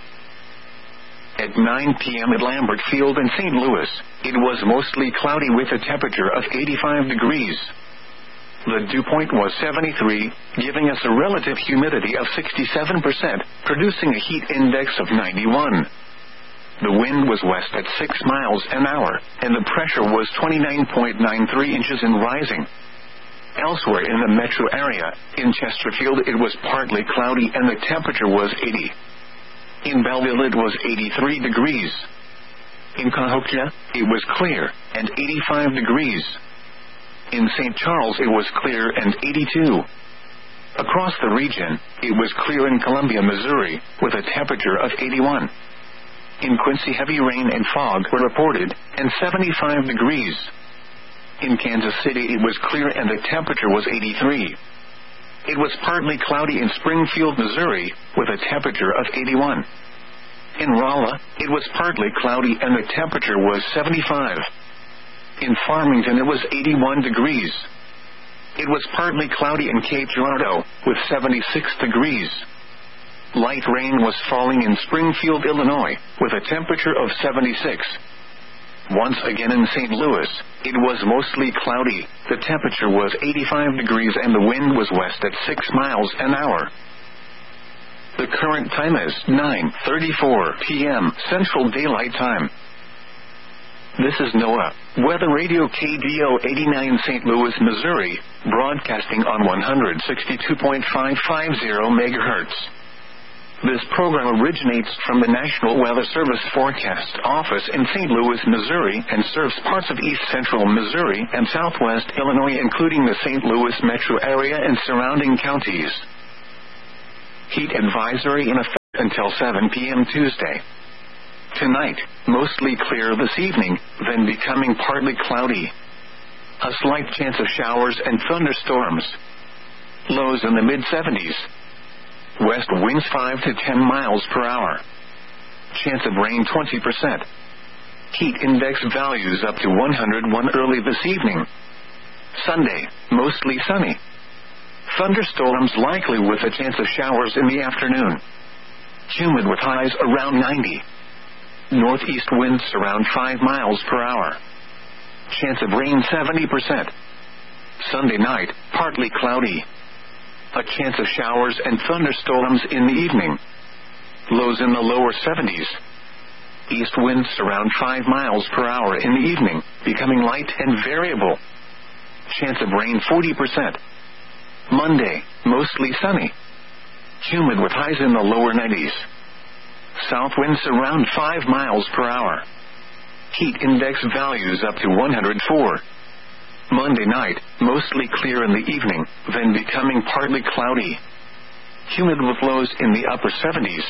At nine p.m. at Lambert Field in Saint Louis, it was mostly cloudy with a temperature of eighty-five degrees. The dew point was seventy-three, giving us a relative humidity of sixty-seven percent, producing a heat index of ninety-one. The wind was west at six miles an hour, and the pressure was twenty-nine point nine three inches and rising. Elsewhere in the metro area, in Chesterfield it was partly cloudy and the temperature was eighty. In Belleville it was eighty-three degrees. In Cahokia, it was clear, and eighty-five degrees. In Saint Charles it was clear and eighty-two. Across the region, it was clear in Columbia, Missouri, with a temperature of eighty-one. In Quincy heavy rain and fog were reported, and seventy-five degrees. In Kansas City it was clear and the temperature was eighty-three. It was partly cloudy in Springfield, Missouri, with a temperature of eighty-one. In Rolla, it was partly cloudy and the temperature was seventy-five. In Farmington it was eighty-one degrees. It was partly cloudy in Cape Girardeau, with seventy-six degrees. Light rain was falling in Springfield, Illinois, with a temperature of seventy-six. Once again in Saint Louis, it was mostly cloudy, the temperature was eighty-five degrees and the wind was west at six miles an hour. The current time is nine thirty-four p.m. Central Daylight Time. This is NOAA, Weather Radio K D O eighty-nine Saint Louis, Missouri, broadcasting on one sixty-two point five five zero megahertz. This program originates from the National Weather Service Forecast Office in Saint Louis, Missouri, and serves parts of east central Missouri and southwest Illinois, including the Saint Louis metro area and surrounding counties. Heat advisory in effect until seven p.m. Tuesday. Tonight, mostly clear this evening, then becoming partly cloudy. A slight chance of showers and thunderstorms. Lows in the mid seventies. West winds five to ten miles per hour. Chance of rain twenty percent. Heat index values up to one hundred one early this evening. Sunday, mostly sunny. Thunderstorms likely with a chance of showers in the afternoon. Humid with highs around ninety. Northeast winds around five miles per hour. Chance of rain seventy percent. Sunday night, partly cloudy. A chance of showers and thunderstorms in the evening. Lows in the lower seventies. East winds around five miles per hour in the evening, becoming light and variable. Chance of rain forty percent. Monday, mostly sunny. Humid with highs in the lower nineties. South winds around five miles per hour. Heat index values up to one hundred four. Monday night, mostly clear in the evening, then becoming partly cloudy. Humid with lows in the upper seventies.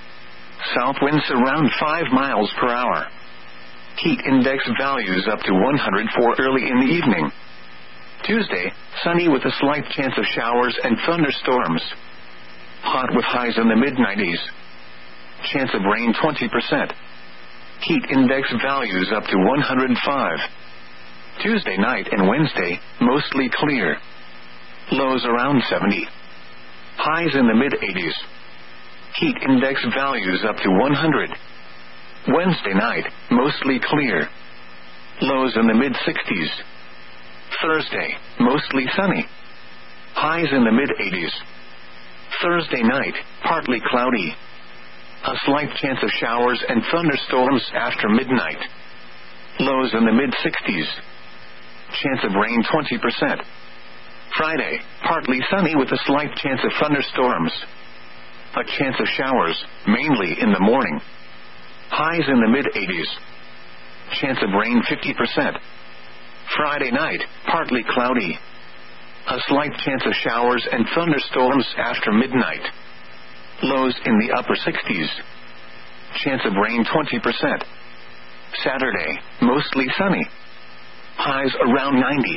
South winds around five miles per hour. Heat index values up to one hundred four early in the evening. Tuesday, sunny with a slight chance of showers and thunderstorms. Hot with highs in the mid nineties. Chance of rain twenty percent. Heat index values up to one hundred five. Tuesday night and Wednesday, mostly clear. Lows around seventy. Highs in the mid eighties. Heat index values up to one hundred. Wednesday night, mostly clear. Lows in the mid sixties. Thursday, mostly sunny. Highs in the mid eighties. Thursday night, partly cloudy. A slight chance of showers and thunderstorms after midnight. Lows in the mid sixties. Chance of rain twenty percent. Friday, partly sunny with a slight chance of thunderstorms. A chance of showers, mainly in the morning. Highs in the mid eighties. Chance of rain fifty percent. Friday night, partly cloudy. A slight chance of showers and thunderstorms after midnight. Lows in the upper sixties. Chance of rain twenty percent. Saturday, mostly sunny. Highs around ninety.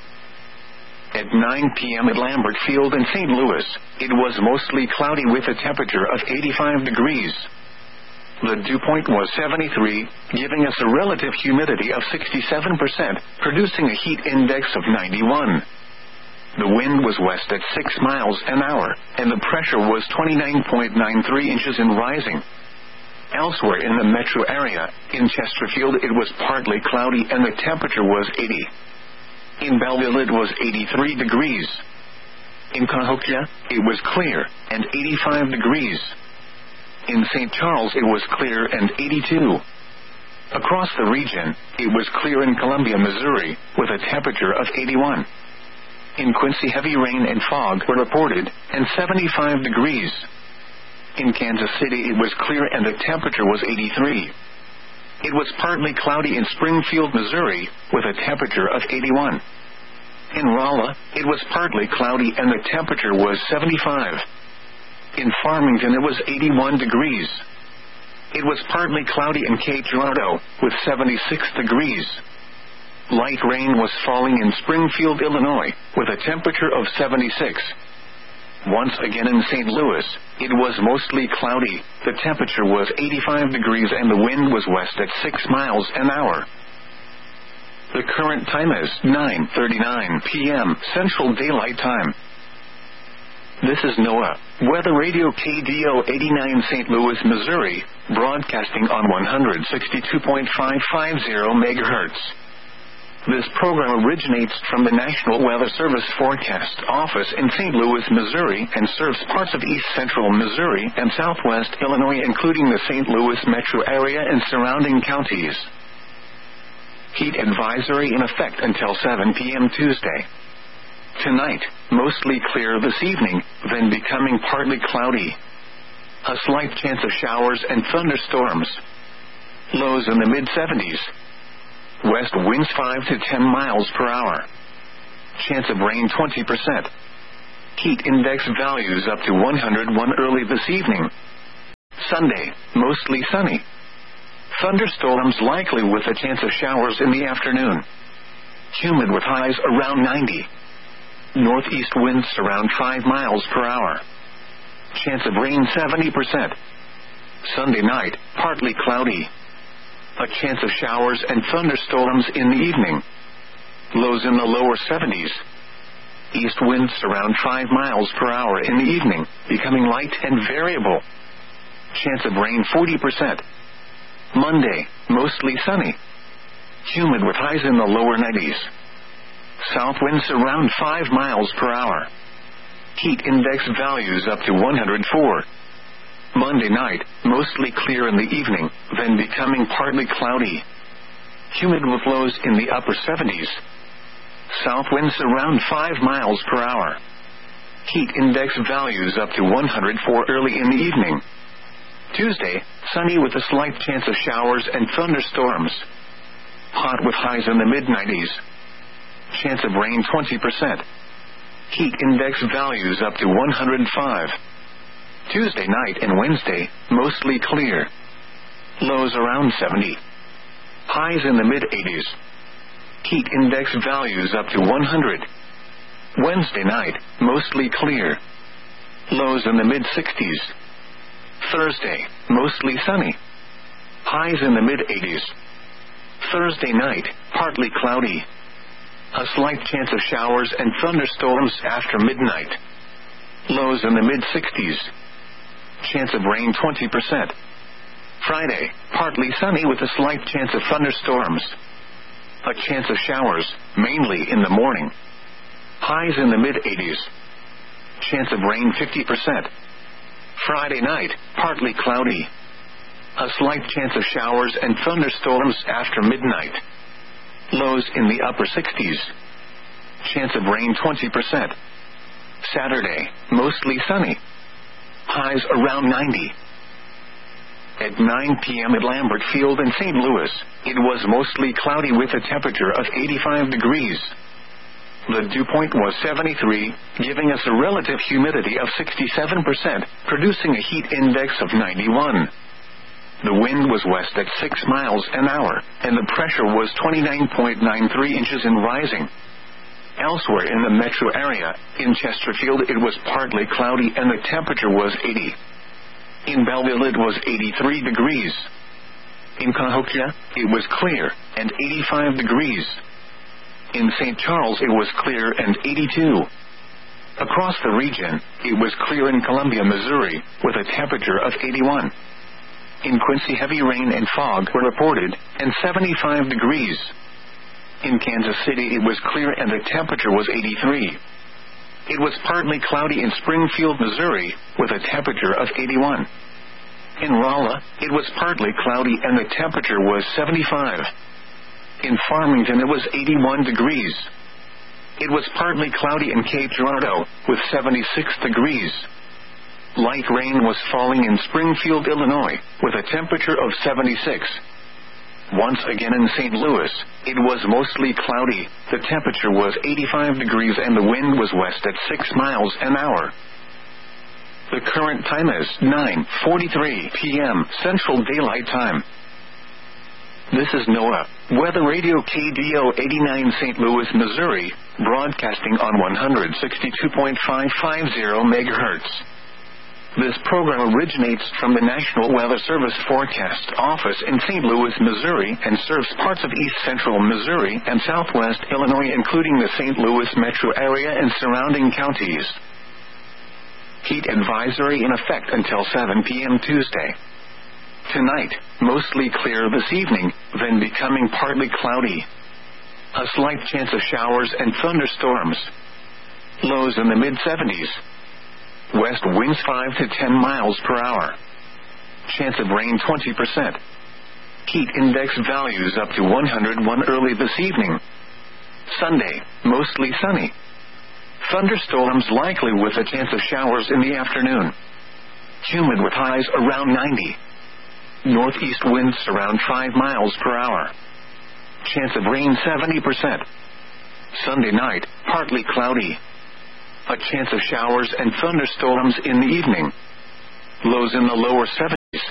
At nine p.m. at Lambert Field in Saint Louis, it was mostly cloudy with a temperature of eighty-five degrees. The dew point was seventy-three, giving us a relative humidity of sixty-seven percent, producing a heat index of ninety-one. The wind was west at six miles an hour, and the pressure was twenty-nine point nine three inches and rising. Elsewhere in the metro area, in Chesterfield it was partly cloudy and the temperature was eighty. In Belleville it was eighty-three degrees. In Cahokia, it was clear, and eighty-five degrees. In Saint Charles it was clear and eighty-two. Across the region, it was clear in Columbia, Missouri, with a temperature of eighty-one. In Quincy heavy rain and fog were reported, and seventy-five degrees. In Kansas City it was clear and the temperature was eighty-three. It was partly cloudy in Springfield, Missouri, with a temperature of eighty-one. In Rolla, it was partly cloudy and the temperature was seventy-five. In Farmington it was eighty-one degrees. It was partly cloudy in Cape Girardeau, with seventy-six degrees. Light rain was falling in Springfield, Illinois, with a temperature of seventy-six. Once again in Saint Louis, it was mostly cloudy, the temperature was eighty-five degrees and the wind was west at six miles an hour. The current time is nine thirty-nine p.m. Central Daylight Time. This is NOAA, Weather Radio K D O eighty-nine Saint Louis, Missouri, broadcasting on one hundred sixty-two point five five zero megahertz. This program originates from the National Weather Service Forecast Office in Saint Louis, Missouri, and serves parts of east central Missouri and southwest Illinois, including the Saint Louis metro area and surrounding counties. Heat advisory in effect until seven p.m. Tuesday. Tonight, mostly clear this evening, then becoming partly cloudy. A slight chance of showers and thunderstorms. Lows in the mid seventies. West winds five to ten miles per hour. Chance of rain twenty percent. Heat index values up to one hundred one early this evening. Sunday, mostly sunny. Thunderstorms likely with a chance of showers in the afternoon. Humid with highs around ninety. Northeast winds around five miles per hour. Chance of rain seventy percent. Sunday night, partly cloudy. A chance of showers and thunderstorms in the evening. Lows in the lower seventies. East winds around five miles per hour in the evening, becoming light and variable. Chance of rain forty percent. Monday, mostly sunny. Humid with highs in the lower nineties. South winds around five miles per hour. Heat index values up to one hundred four. Monday night, mostly clear in the evening, then becoming partly cloudy. Humid with lows in the upper seventies. South winds around five miles per hour. Heat index values up to one hundred four early in the evening. Tuesday, sunny with a slight chance of showers and thunderstorms. Hot with highs in the mid nineties. Chance of rain twenty percent. Heat index values up to one hundred five. Tuesday night and Wednesday, mostly clear. Lows around seventy. Highs in the mid eighties. Heat index values up to one hundred. Wednesday night, mostly clear. Lows in the mid sixties. Thursday, mostly sunny. Highs in the mid eighties. Thursday night, partly cloudy. A slight chance of showers and thunderstorms after midnight. Lows in the mid sixties. Chance of rain twenty percent. Friday, partly sunny with a slight chance of thunderstorms. A chance of showers, mainly in the morning. Highs in the mid eighties. Chance of rain fifty percent. Friday night, partly cloudy. A slight chance of showers and thunderstorms after midnight. Lows in the upper sixties. Chance of rain twenty percent. Saturday, mostly sunny. Highs around ninety. At nine p.m. at Lambert Field in Saint Louis, it was mostly cloudy with a temperature of eighty-five degrees. The dew point was seventy-three, giving us a relative humidity of sixty-seven percent, producing a heat index of ninety-one. The wind was west at six miles an hour, and the pressure was twenty-nine point nine three inches and rising. Elsewhere in the metro area, in Chesterfield it was partly cloudy and the temperature was eighty. In Belleville it was eighty-three degrees. In Cahokia, it was clear, and eighty-five degrees. In Saint Charles it was clear and eighty-two. Across the region, it was clear in Columbia, Missouri, with a temperature of eighty-one. In Quincy heavy rain and fog were reported, and seventy-five degrees. In Kansas City it was clear and the temperature was eighty-three. It was partly cloudy in Springfield, Missouri, with a temperature of eighty-one. In Rolla, it was partly cloudy and the temperature was seventy-five. In Farmington it was eighty-one degrees. It was partly cloudy in Cape Girardeau, with seventy-six degrees. Light rain was falling in Springfield, Illinois, with a temperature of seventy-six. Once again in Saint Louis, it was mostly cloudy, the temperature was eighty-five degrees and the wind was west at six miles an hour. The current time is nine forty-three p.m. Central Daylight Time. This is NOAA, Weather Radio K D O eighty-nine Saint Louis, Missouri, broadcasting on one sixty-two point five five zero megahertz. This program originates from the National Weather Service Forecast Office in Saint Louis, Missouri, and serves parts of east central Missouri and southwest Illinois, including the Saint Louis metro area and surrounding counties. Heat advisory in effect until seven p.m. Tuesday. Tonight, mostly clear this evening, then becoming partly cloudy. A slight chance of showers and thunderstorms. Lows in the mid seventies. West winds five to ten miles per hour. Chance of rain twenty percent. Heat index values up to one hundred one early this evening. Sunday, mostly sunny. Thunderstorms likely with a chance of showers in the afternoon. Humid with highs around ninety. Northeast winds around five miles per hour. Chance of rain seventy percent. Sunday night, partly cloudy. A chance of showers and thunderstorms in the evening. Lows in the lower seventies.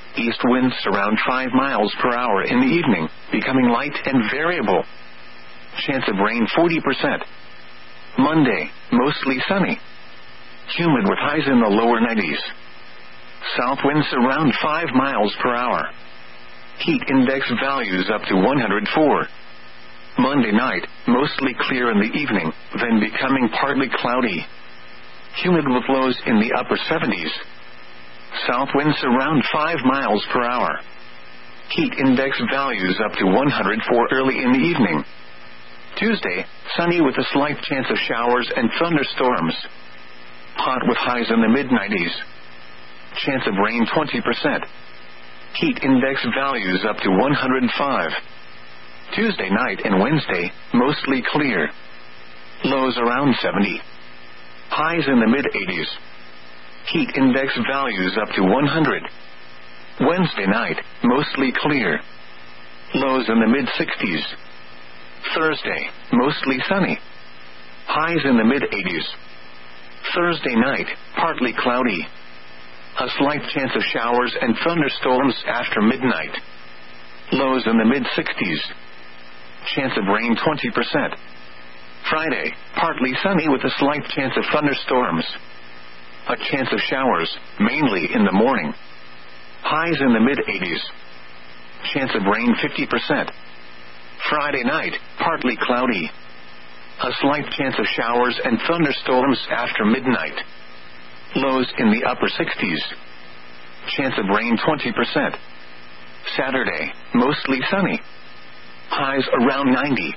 East winds around five miles per hour in the evening, becoming light and variable. Chance of rain forty percent. Monday, mostly sunny. Humid with highs in the lower nineties. South winds around five miles per hour. Heat index values up to one hundred four. Monday night, mostly clear in the evening, then becoming partly cloudy. Humid with lows in the upper seventies. South winds around five miles per hour. Heat index values up to one hundred four early in the evening. Tuesday, sunny with a slight chance of showers and thunderstorms. Hot with highs in the mid nineties. Chance of rain twenty percent. Heat index values up to one hundred five. Tuesday night and Wednesday, mostly clear. Lows around seventy. Highs in the mid eighties. Heat index values up to one hundred. Wednesday night, mostly clear. Lows in the mid sixties. Thursday, mostly sunny. Highs in the mid eighties. Thursday night, partly cloudy. A slight chance of showers and thunderstorms after midnight. Lows in the mid sixties. Chance of rain twenty percent. Friday, partly sunny with a slight chance of thunderstorms. A chance of showers, mainly in the morning. Highs in the mid eighties. Chance of rain fifty percent. Friday night, partly cloudy. A slight chance of showers and thunderstorms after midnight. Lows in the upper sixties. Chance of rain twenty percent. Saturday, mostly sunny. Highs around ninety.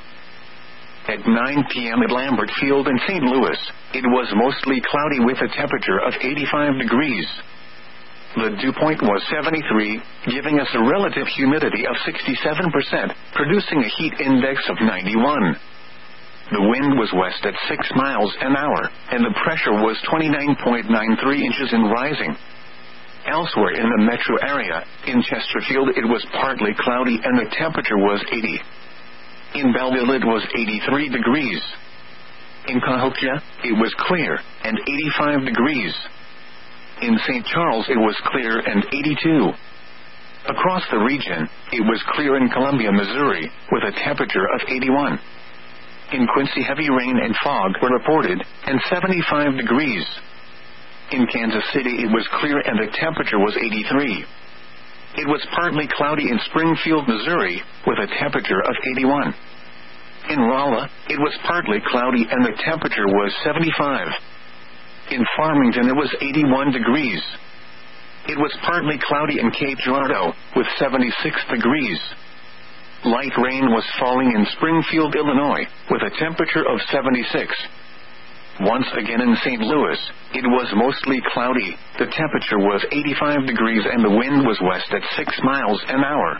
At nine p.m. at Lambert Field in Saint Louis, it was mostly cloudy with a temperature of eighty-five degrees. The dew point was seventy-three, giving us a relative humidity of sixty-seven percent, producing a heat index of ninety-one. The wind was west at six miles an hour, and the pressure was twenty-nine point nine three inches and rising. Elsewhere in the metro area, in Chesterfield it was partly cloudy and the temperature was eighty. In Belleville it was eighty-three degrees. In Cahokia, it was clear, and eighty-five degrees. In Saint Charles it was clear and eighty-two. Across the region, it was clear in Columbia, Missouri, with a temperature of eighty-one. In Quincy heavy rain and fog were reported, and seventy-five degrees. In Kansas City it was clear and the temperature was eighty-three. It was partly cloudy in Springfield, Missouri, with a temperature of eighty-one. In Rolla, it was partly cloudy and the temperature was seventy-five. In Farmington it was eighty-one degrees. It was partly cloudy in Cape Girardeau, with seventy-six degrees. Light rain was falling in Springfield, Illinois, with a temperature of seventy-six. Once again in Saint Louis, it was mostly cloudy, the temperature was eighty-five degrees and the wind was west at six miles an hour.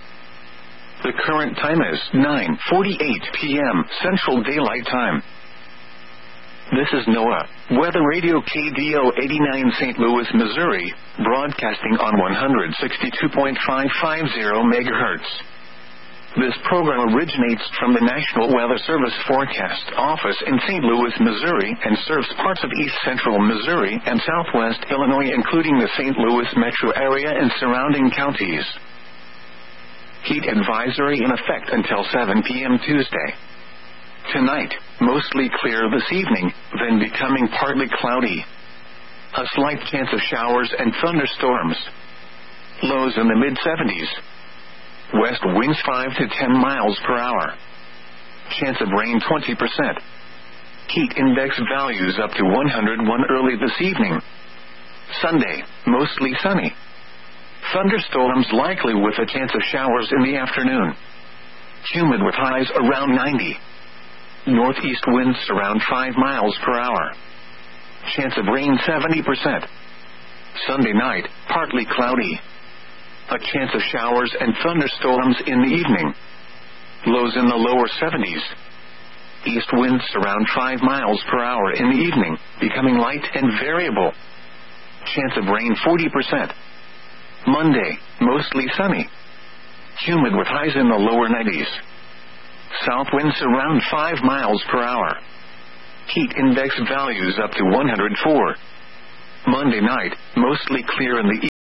The current time is nine forty-eight p.m. Central Daylight Time. This is NOAA, Weather Radio K D O eighty-nine Saint Louis, Missouri, broadcasting on one sixty-two point five five zero megahertz. This program originates from the National Weather Service Forecast Office in Saint Louis, Missouri, and serves parts of east central Missouri and southwest Illinois, including the Saint Louis metro area and surrounding counties. Heat advisory in effect until seven p.m. Tuesday. Tonight, mostly clear this evening, then becoming partly cloudy. A slight chance of showers and thunderstorms. Lows in the mid seventies. West winds five to ten miles per hour. Chance of rain twenty percent. Heat index values up to one hundred one early this evening. Sunday, mostly sunny. Thunderstorms likely with a chance of showers in the afternoon. Humid with highs around ninety. Northeast winds around five miles per hour. Chance of rain seventy percent. Sunday night, partly cloudy. A chance of showers and thunderstorms in the evening. Lows in the lower seventies. East winds around five miles per hour in the evening, becoming light and variable. Chance of rain forty percent. Monday, mostly sunny. Humid with highs in the lower nineties. South winds around five miles per hour. Heat index values up to one hundred four. Monday night, mostly clear in the evening,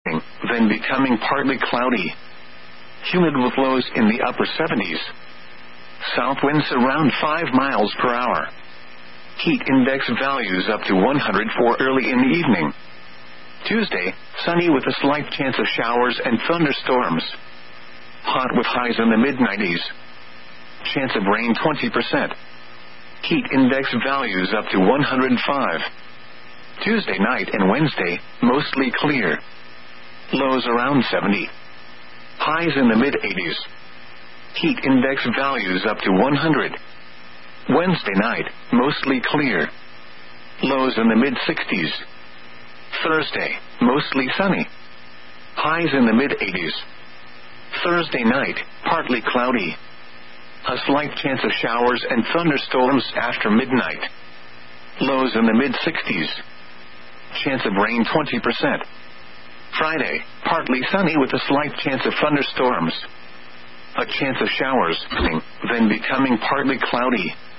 then becoming partly cloudy. Humid with lows in the upper seventies. South winds around five miles per hour. Heat index values up to one hundred four early in the evening. Tuesday, sunny with a slight chance of showers and thunderstorms. Hot with highs in the mid nineties. Chance of rain twenty percent. Heat index values up to one hundred five. Tuesday night and Wednesday, mostly clear. Lows around seventy. Highs in the mid eighties. Heat index values up to one hundred. Wednesday night, mostly clear. Lows in the mid sixties. Thursday, mostly sunny. Highs in the mid eighties. Thursday night, partly cloudy. A slight chance of showers and thunderstorms after midnight. Lows in the mid sixties. Chance of rain twenty percent. Friday, partly sunny with a slight chance of thunderstorms. A chance of showers, then becoming partly cloudy.